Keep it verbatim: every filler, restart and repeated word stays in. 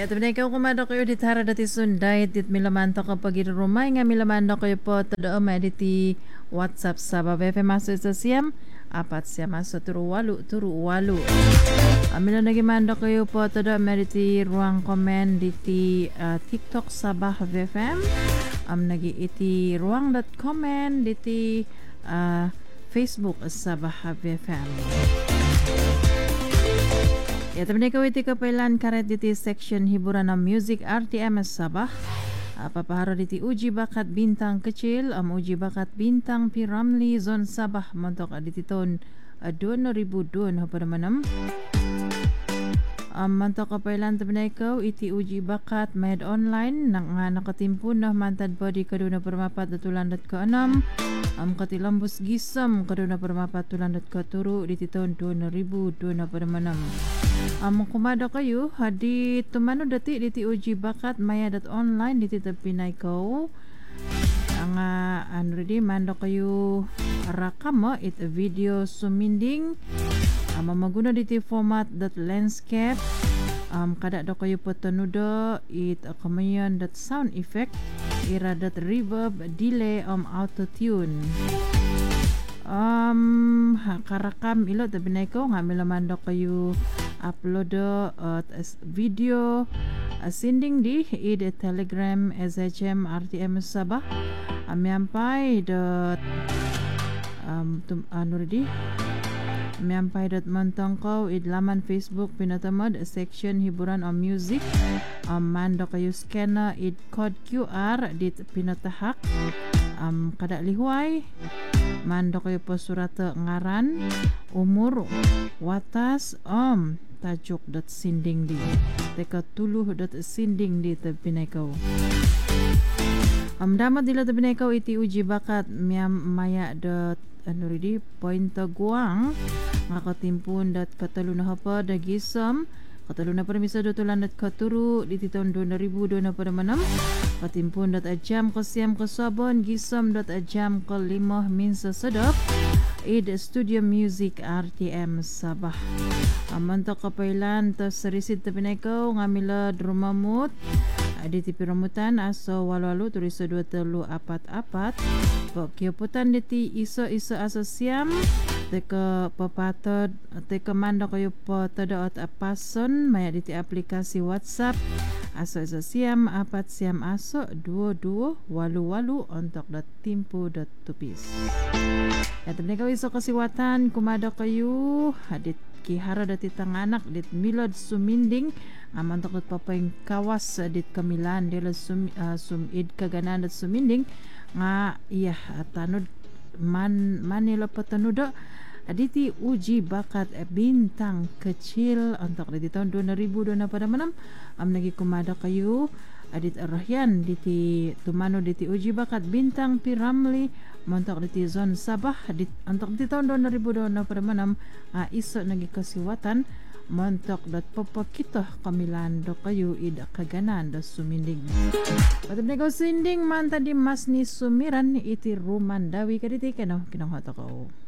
Ya, tabi na ikaw kumado kayo dit hara dati sunday dit milamanto ka pag rumay nga milamando kayo po todo ma diti WhatsApp sa babefe maso sa siyam apat siya maso turu walu turu walu. Amilo nagimando kayo po todo ma diti ruang komen diti uh, TikTok sa Bah V F M. Am nagi iti ruang dot comment diti uh, Facebook sa Bah V F M. Ya, tabi ko iti kapailan karet diti section hiburan ng music R T M Sabah. Uh, papaharo diti uji bakat bintang kecil, am uji bakat bintang Piramli Zone Sabah montok diti ton uh, dua ribu dua hapa namanam. Um, montok kapailan tabi ko iti uji bakat med online nang nga nakatimpun na mantad po di kaduna permapat datulan dat ke enam. Am katilambus gisam kaduna permapat tulan dat ke turu diti ton dua ribu dua hapa namanam. Am kumada kayo hadi tumano dati diti uji bakat maya dot online diti tapinay ko ang uh, ano di mando kayo rakam mo it video suminding am um, maguna diti format dot landscape um, kada do kayo patanudo it uh, kamayan dot sound effect ira dot reverb delay um auto tune. Um, ha, karakam ilo tabi na ko nga milamando kayo upload uh, video uh, sending di ide telegram S H M R T M Sabah amyampai dot um, tum, ano di amyampai dot mantong ko id laman Facebook pinatamad section hiburan o music um, mando kayo scanner id code Q R dit pinatahak um, kada lihuay mando kayo po surat ngaran umur watas om tajuk dot sinding di teka tuluh dot sinding di tapinakaw am damat dila tapinakaw iti uji bakat miyam maya dot ano ridi point guang nga katimpun dot katalo na hapa dagisam katalo na permisa dotulan dot katuru di tahun dua ribu dua pada manam katimpun dot ajam kasiam kasabon gisam dot ajam kelima minsa sedap id studio music R T M Sabah. Amanto kapailan ta serisid tapinay ko ngamila drumamut adi ti piramutan aso walu-walu turiso dua telu apat apat pokyoputan diti iso-iso aso siam teka papatod teka mando kayo po tadaot apason maya diti aplikasi WhatsApp aso iso siam apat siam aso dua dua walu-walu ontok dot timpo dot tupis. Ya tabi kayo iso kasiwatan kumado kayo hadit kihara dati tanganak dit milod suminding aman takot papayng kawas dit kamilan dila sum, uh, sumid kaganan dat suminding nga iya tanod man manila patanudo aditi uji bakat bintang kecil untuk diti tahun dua ribu dua pada manam am nagi kumada kayo adit arahyan diti tumano diti uji bakat bintang Piramli montok diti zone Sabah dit untuk diti tahun dua ribu dua pada manam uh, iso nagi kasiwatan montok dat papakita kamilan do kayo ida kaganan do suminding patap negaw sinding man tadi mas ni sumiran iti ruman dawi kaditi kano kinang hoto ko.